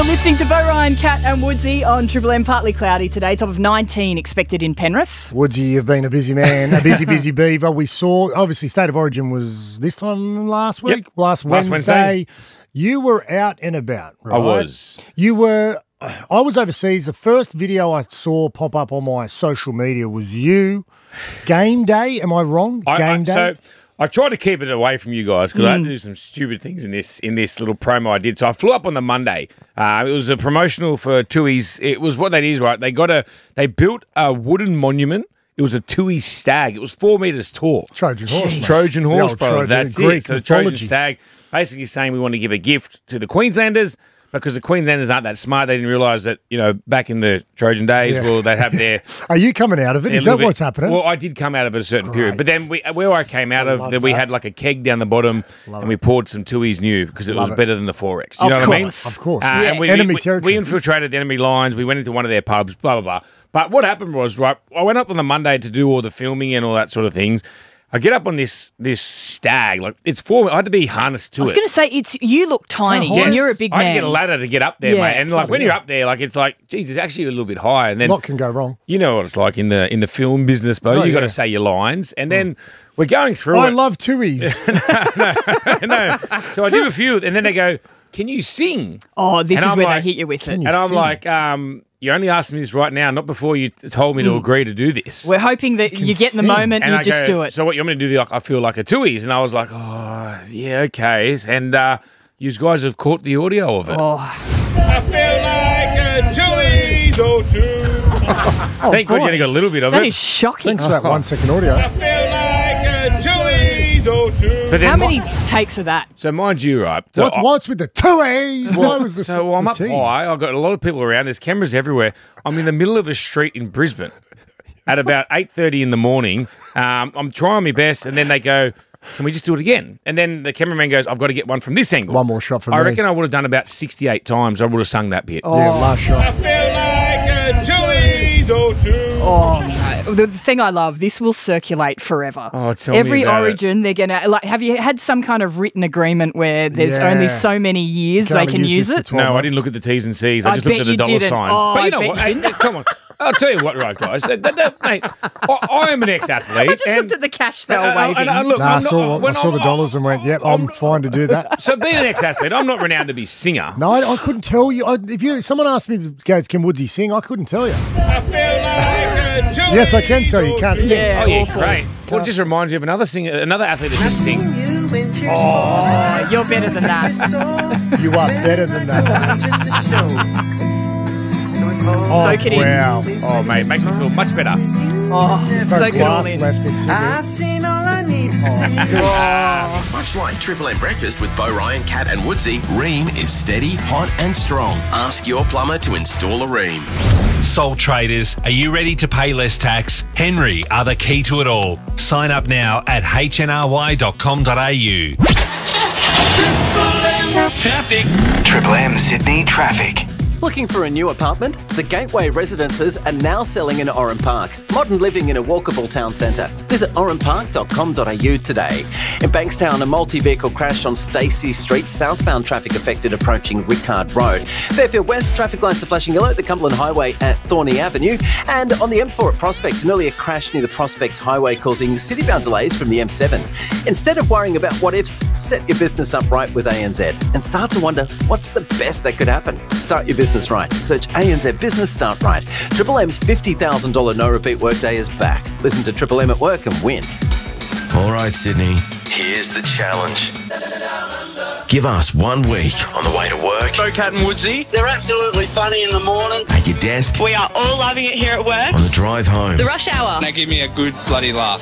Listening to Bo Ryan, Cat and Woodsy on Triple M. Partly cloudy today, top of 19 expected in Penrith. Woodsy, you've been a busy man, a busy beaver. We saw, obviously, State of Origin was this time last week, last Wednesday. You were out and about, right? I was. I was overseas. The first video I saw pop up on my social media was you. Game day, am I wrong? Game day? So I tried to keep it away from you guys because I had to do some stupid things in this little promo I did. So I flew up on the Monday. It was a promotional for Tooheys. It was what they did, right? They built a wooden monument. It was a Tooheys stag. It was 4 meters tall. Trojan horse. Mate. Trojan horse, brother. That's Greek it. So the mythology. Trojan stag, basically saying we want to give a gift to the Queenslanders. Because the Queenslanders aren't that smart, they didn't realise that, back in the Trojan days, well, they'd have their... Are you coming out of it? Is that what's happening? Well, I did come out of it a certain period. But then where I came out of, we had like a keg down the bottom and we poured some Tooheys new because it was better than the 4X. You know what I mean? Of course. And enemy territory. We infiltrated the enemy lines. We went into one of their pubs, blah, blah, blah. But what happened was, right, I went up on the Monday to do all the filming and all that sort of things. I get up on this stag, like it's 4. I had to be harnessed to it. I was going to say, you look tiny and you're a big man. I had to get a ladder to get up there, mate. And when you're up there, it's like, geez, it's actually a little bit high. And then what can go wrong? You know what it's like in the film business, Bo. You got to say your lines, and then we're going through it. I love Tooheys. no. So I do a few, and then they go, "Can you sing?" Oh, this is where they hit you with it. And I'm like, you're only asking me this right now, not before you told me to agree to do this. We're hoping that you get in the moment and you just do it. So what you want me to do? Like, I feel like a Tooheys, and I was like, oh yeah, okay. And you guys have caught the audio of it. Oh. I feel like a Tooheys, oh too. Thank God you only got a little bit of it. That is shocking. Thanks for that 1 second audio. I feel like a Tooheys, oh too. But then how many takes of that? So mind you, right? So What's with the Tooheys? So I'm up high. I've got a lot of people around. There's cameras everywhere. I'm in the middle of a street in Brisbane at about 8:30 in the morning. I'm trying my best, and then they go, can we just do it again? And then the cameraman goes, I've got to get one from this angle. One more shot for me. I reckon I would have done about 68 times. I would have sung that bit. Yeah, last shot. I feel like a Tooheys, oh too. Oh, the thing I love, this will circulate forever. Oh, tell me Every about Origin, they're going to, have you had some kind of written agreement where there's only so many years they can use it? No, I didn't look at the T's and C's. I just looked at the dollar signs. Oh, but you know what? Hey, come on. I'll tell you what, right, guys. Mate, I am an ex-athlete. I just looked at the cash they were waving. I saw the dollars and went, yep, I'm fine to do that. So being an ex-athlete, I'm not renowned to be a singer. No, I couldn't tell you. If someone asked me, goes, can Woodsy sing? I couldn't tell you. I feel like a Tooheys. Yes, I can tell you. You can't sing. Yeah, Oh, yeah, awful. great. Well, it just reminds you of another singer, another athlete that just sing. Oh, you're better than that. You are better than that. Soak it in. Wow. Oh, mate, makes me feel much better. Oh, soak it all in. left in Sydney. Seen all I need to see. Much like Triple M Breakfast with Bo Ryan, Cat and Woodsy, Ream is steady, hot and strong. Ask your plumber to install a Ream. Sole traders, are you ready to pay less tax? Henry are the key to it all. Sign up now at hnry.com.au. Traffic. Triple M Sydney traffic. Looking for a new apartment? The Gateway Residences are now selling in Oran Park. Modern living in a walkable town centre. Visit oranpark.com.au today. In Bankstown, a multi-vehicle crash on Stacey Street. Southbound traffic affected approaching Rickard Road. Fairfield West, traffic lights are flashing yellow at the Cumberland Highway at Thorney Avenue. And on the M4 at Prospect, an earlier crash near the Prospect Highway causing city-bound delays from the M7. Instead of worrying about what-ifs, set your business up right with ANZ and start to wonder what's the best that could happen. Start your business right. Search ANZ Business Start Right. Triple M's $50,000 no repeat workday is back. Listen to Triple M at work and win. All right, Sydney, here's the challenge. Give us 1 week on the way to work, Bo, Cat and Woodsy. They're absolutely funny in the morning. at your desk, We are all loving it here at work. on the drive home. The rush hour. They give me a good bloody laugh.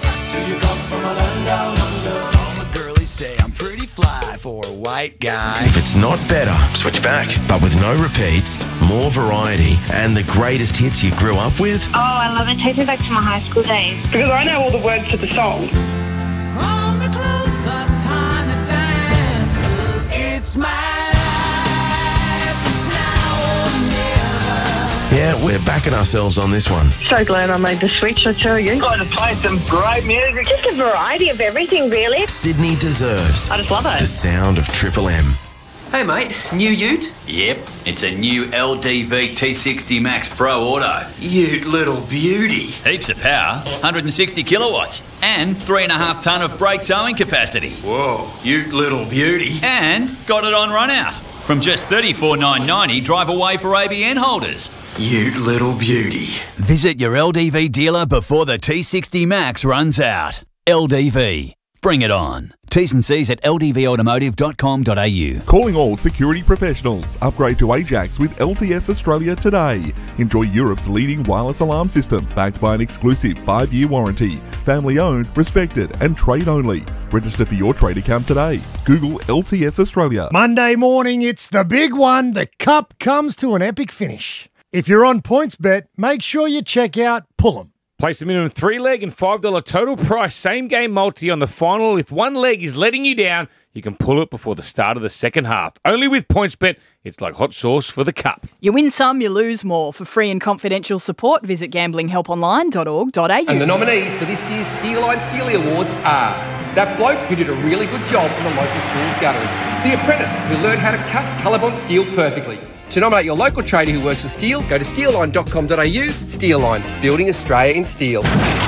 Say I'm pretty fly for a white guy. If it's not better, switch back. But with no repeats, more variety, and the greatest hits you grew up with, Oh, I love it. Takes me back to my high school days. Because I know all the words to the song. Hold me closer, time to dance. It's my life, it's now or never. yeah, we're backing ourselves on this one. So glad I made the switch, I tell you. Going to play some great music. Just a variety of everything, really. Sydney deserves I just love the it. sound of Triple M. Hey mate, new ute? Yep, it's a new LDV T60 Max Pro Auto. Ute little beauty. Heaps of power, 160 kilowatts, and 3.5 tonne of brake towing capacity. Whoa, ute little beauty. And got it on run out. From just $34,990 drive away for ABN holders. Ute little beauty. Visit your LDV dealer before the T60 Max runs out. LDV. Bring it on. T's and C's at ldvautomotive.com.au. Calling all security professionals. Upgrade to Ajax with LTS Australia today. Enjoy Europe's leading wireless alarm system, backed by an exclusive 5-year warranty. Family owned, respected, and trade only. Register for your trade account today. Google LTS Australia. Monday morning, it's the big one. The Cup comes to an epic finish. If you're on PointsBet, make sure you check out Pull'em. Place a minimum 3-leg and $5 total price same game multi on the final. If one leg is letting you down, you can pull it before the start of the second half. Only with PointsBet, it's like hot sauce for the Cup. You win some, you lose more. For free and confidential support, visit gamblinghelponline.org.au. And the nominees for this year's Steeline Steely Awards are that bloke who did a really good job in the local school's guttering, the apprentice who learned how to cut Colorbond steel perfectly. To nominate your local trader who works with steel, go to steelline.com.au. Steelline, building Australia in steel.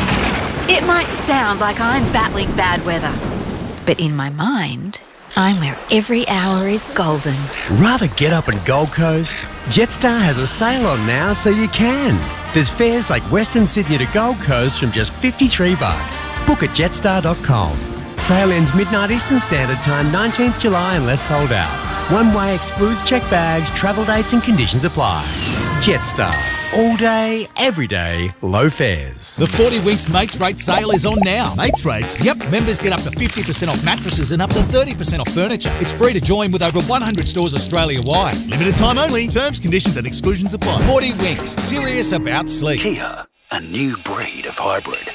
It might sound like I'm battling bad weather, but in my mind, I'm where every hour is golden. Rather get up in Gold Coast? Jetstar has a sale on now, so you can. There's fares like Western Sydney to Gold Coast from just $53. Book at jetstar.com. Sale ends midnight Eastern Standard Time, 19th July unless sold out. One way excludes checked bags, travel dates and conditions apply. Jetstar. All day, every day, low fares. The 40 Winks Mates Rate sale is on now. Mates Rates? Yep, members get up to 50% off mattresses and up to 30% off furniture. It's free to join with over 100 stores Australia-wide. Limited time only. Terms, conditions and exclusions apply. 40 Winks. Serious about sleep. Kia, a new breed of hybrid.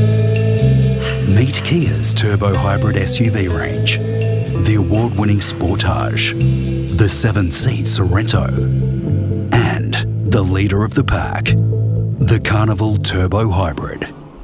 Meet Kia's turbo hybrid SUV range. The award-winning Sportage, the 7-seat Sorento, and the leader of the pack, the Carnival Turbo Hybrid.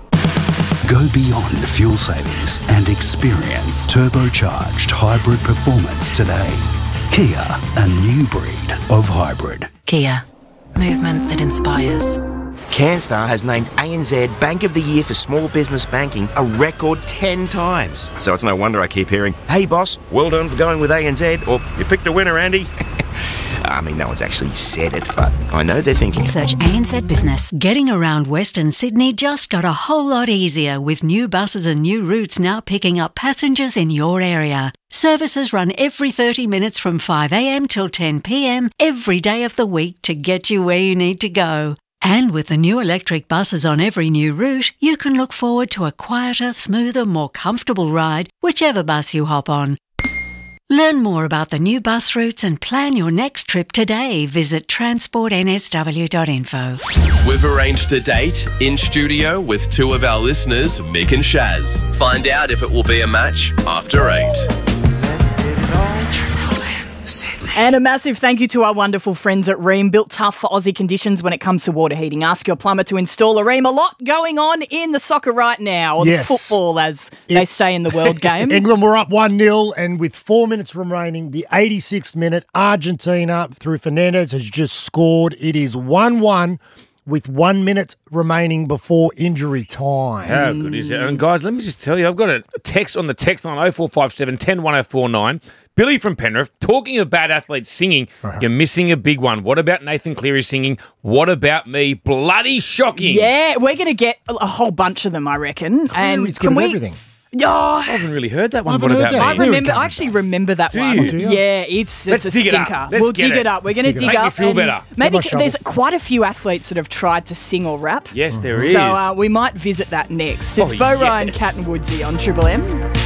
Go beyond fuel savings and experience turbocharged hybrid performance today. Kia, a new breed of hybrid. Kia, movement that inspires. CanStar has named ANZ Bank of the Year for Small Business Banking a record 10 times. So it's no wonder I keep hearing, "Hey boss, well done for going with ANZ," or "You picked a winner, Andy." I mean, no one's actually said it, but I know they're thinking. Search ANZ Business. Getting around Western Sydney just got a whole lot easier with new buses and new routes now picking up passengers in your area. Services run every 30 minutes from 5 a.m. till 10 p.m. every day of the week to get you where you need to go. And with the new electric buses on every new route, you can look forward to a quieter, smoother, more comfortable ride, whichever bus you hop on. Learn more about the new bus routes and plan your next trip today. Visit transportnsw.info. We've arranged a date in studio with two of our listeners, Mick and Shaz. Find out if it will be a match after 8. And a massive thank you to our wonderful friends at Rheem, built tough for Aussie conditions when it comes to water heating. Ask your plumber to install a Rheem. A lot going on in the soccer right now, or Yes. the football, as they say in the world game. England were up 1-0, and with 4 minutes remaining, the 86th minute, Argentina, through Fernandez, has just scored. It is 1-1 with 1 minute remaining before injury time. How good is it? And guys, let me just tell you, I've got a text on the text line 0457 10 1049. Billy from Penrith, talking of bad athletes singing, you're missing a big one. What about Nathan Cleary singing, "What About Me"? Bloody shocking. Yeah, we're going to get a whole bunch of them, I reckon. Cleary's good at everything. Oh, I haven't really heard that one. haven't What heard about that. me? I actually remember that Do one. you? Do you? Yeah, it's Let's a dig it up. stinker. Let's We'll get dig it. it up. We're going to dig Make up. me feel and better. Maybe Get my there's shovel. quite a few athletes that have tried to sing or rap. Yes, there is. So we might visit that next. It's Bo Ryan, yes. Cat and Woodsy on Triple M.